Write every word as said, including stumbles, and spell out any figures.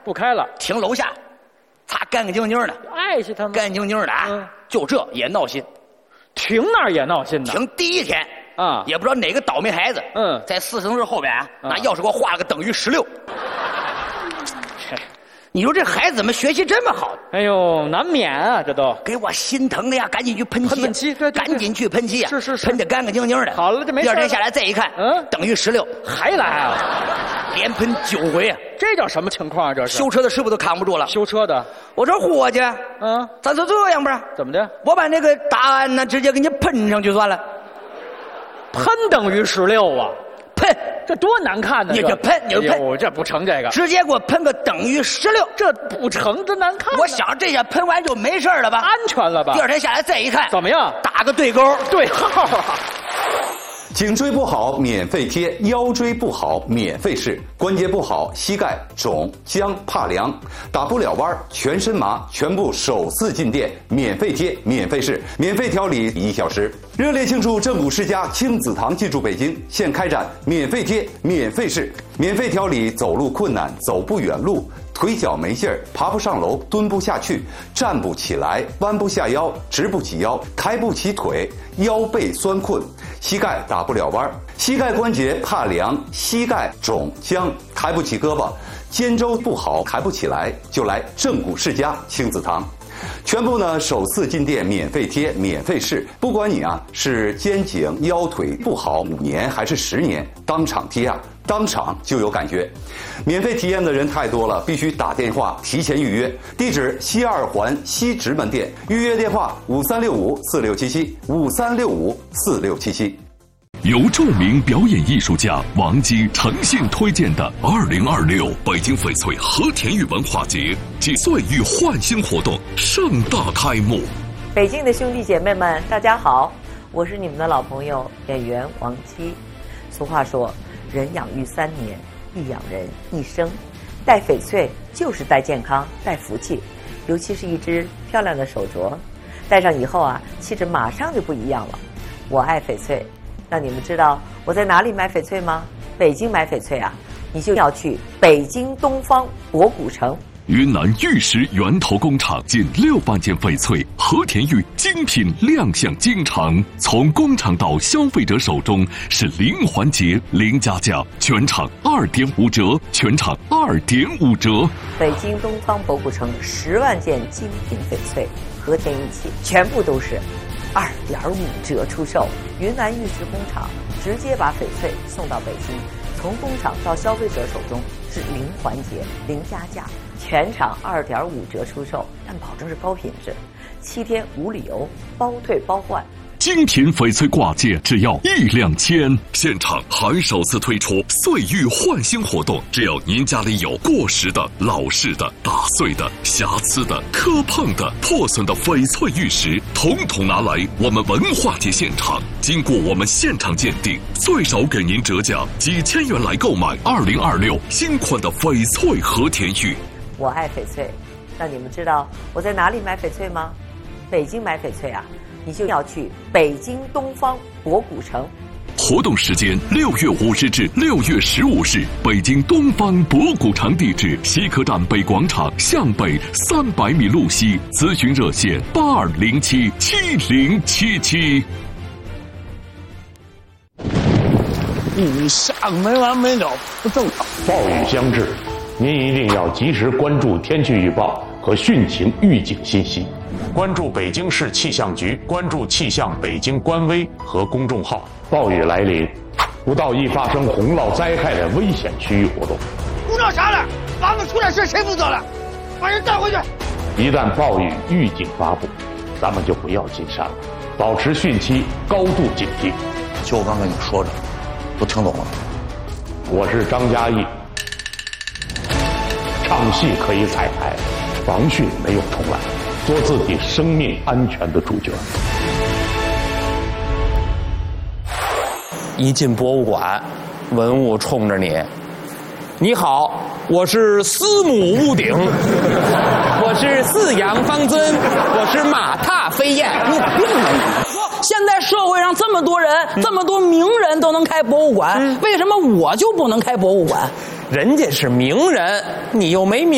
不开了， 停楼下，擦干干净净的， 爱惜他们， 干干净净的啊！ 嗯、 就这也闹心， 停那儿也闹心呢。 停第一天啊， 也不知道哪个倒霉孩子， 嗯， 在四层室后边啊， 嗯、 拿钥匙给我画了个等于十六。你说这孩子怎么学习这么好？ 哎呦，难免啊，这都给我心疼的呀！赶紧去喷漆， 喷漆，对对对， 赶紧去喷漆啊！ 是是是， 喷得干干净净的。 好了，这没事。 第二天下来再一看， 嗯， 等于十六， 还来啊？ 连喷九回啊！ 这叫什么情况啊？这是修车的师傅都扛不住了。 修车的， 我说伙计， 嗯， 咱就这样吧？ 怎么的？ 我把那个答案呢，直接给你喷上去算了。 喷等于十六啊！ 喷， 这多难看呢！ 你这喷，你这喷， 我这不成这个， 直接给我喷个等于十六， 这不成，这难看。 我想这下喷完就没事了吧？ 安全了吧？ 第二天下来再一看， 怎么样？ 打个对勾， 对号啊！ 颈椎不好免费贴，腰椎不好免费试，关节不好膝盖肿僵怕凉打不了弯全身麻，全部首次进店免费贴免费试，免费调理一小时。热烈庆祝正骨世家亲子堂进驻北京，现开展免费贴免费试，免费调理走路困难走不远路，腿脚没劲儿，爬不上楼，蹲不下去，站不起来，弯不下腰，直不起腰，抬不起腿，腰背酸困，膝盖打不了弯，膝盖关节怕凉，膝盖肿僵，抬不起胳膊，肩周不好，抬不起来，就来正骨世家亲子堂。全部呢首次进店免费贴免费试，不管你啊是肩颈腰腿不好五年还是十年，当场贴啊当场就有感觉。免费体验的人太多了，必须打电话提前预约。地址西二环西直门店，预约电话五三六五四六七七五三六五四六七七。 由著名表演艺术家王姬诚信推荐的二零二六北京翡翠和田玉文化节暨岁玉焕新活动盛大开幕。 北京的兄弟姐妹们，大家好，我是你们的老朋友演员王姬。俗话说，人养育三年，亦养人一生。戴翡翠就是戴健康，戴福气，尤其是一只漂亮的手镯，戴上以后啊，气质马上就不一样了。我爱翡翠。那你们知道我在哪里买翡翠吗？北京买翡翠啊，你就要去北京东方博古城。 云南玉石源头工厂近六万件翡翠和田玉精品亮相京城，从工厂到消费者手中是零环节零加价，全场二点五折，全场二点五折。 北京东方博古城十万件精品翡翠和田玉器，全部都是二点五折出售。云南玉石工厂直接把翡翠送到北京，从工厂到消费者手中是零环节零加价，全场二点五折出售，但保证是高品质，七天无理由，包退包换。 精品翡翠挂件只要一两千，现场还首次推出岁玉焕新活动，只要您家里有过时的、老式的、打碎的、瑕疵的、磕碰的、破损的翡翠玉石，统统拿来我们文化节现场，经过我们现场鉴定，最少给您折价几千元来购买二零二六新款的翡翠和田玉。 我爱翡翠，那你们知道我在哪里买翡翠吗？北京买翡翠啊，你就要去北京东方博古城。 活动时间六月五日至六月十五日，北京东方博古城地址西客站北广场向北三百米路西，咨询热线八二零七七零七七。 雨下没完没了，不正常。 暴雨将至，您一定要及时关注天气预报和汛情预警信息。关注北京市气象局，关注气象北京官微和公众号。暴雨来临，不到易发生洪涝灾害的危险区域活动。 胡闹啥了？咱们出点事谁负责了？把人带回去。 一旦暴雨预警发布，咱们就不要进山了，保持汛期高度警惕。 就我刚跟你说的，都听懂了。 我是张嘉译，唱戏可以彩排，防汛没有重来。做自己生命安全的主角。 一进博物馆，文物冲着你，你好，我是司母戊鼎，我是四羊方尊，我是马踏飞燕。你有病啊你！ 现在社会上这么多人，嗯、这么多名人都能开博物馆，嗯、为什么我就不能开博物馆？ 人家是名人，你又没名。